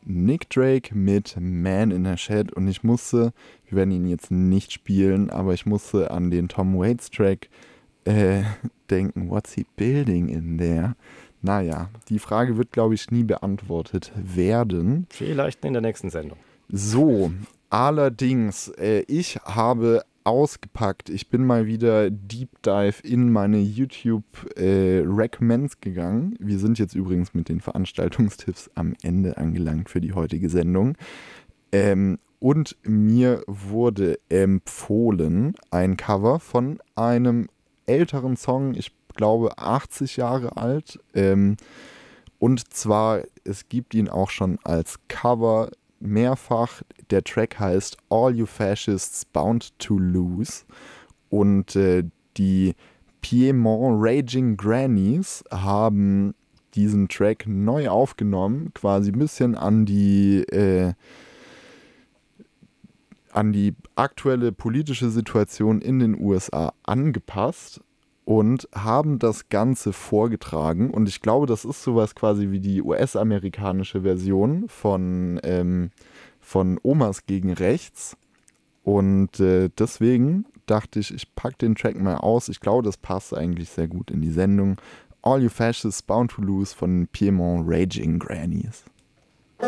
Nick Drake mit Man in a Shed und wir werden ihn jetzt nicht spielen, aber ich musste an den Tom Waits Track denken, what's he building in there? Naja, die Frage wird, glaube ich, nie beantwortet werden. Vielleicht in der nächsten Sendung. So, allerdings, ich habe ausgepackt. Ich bin mal wieder Deep Dive in meine YouTube Recommends gegangen. Wir sind jetzt übrigens mit den Veranstaltungstipps am Ende angelangt für die heutige Sendung. Und mir wurde empfohlen ein Cover von einem älteren Song, ich glaube 80 Jahre alt. Und zwar, es gibt ihn auch schon als Cover mehrfach. Der Track heißt All You Fascists Bound to Lose. Und die Piedmont Raging Grannies haben diesen Track neu aufgenommen, quasi ein bisschen an die aktuelle politische Situation in den USA angepasst und haben das Ganze vorgetragen. Und ich glaube, das ist sowas quasi wie die US-amerikanische Version von Omas gegen Rechts. Und deswegen dachte ich, ich packe den Track mal aus. Ich glaube, das passt eigentlich sehr gut in die Sendung. All You Fascists Bound to Lose von Piedmont Raging Grannies.